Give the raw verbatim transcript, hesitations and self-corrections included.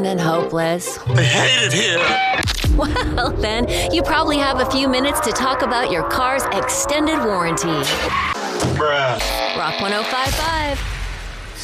alone and hopeless? I hate it here. Well, then, you probably have a few minutes to talk about your car's extended warranty. Bruh. Rock one oh five point five.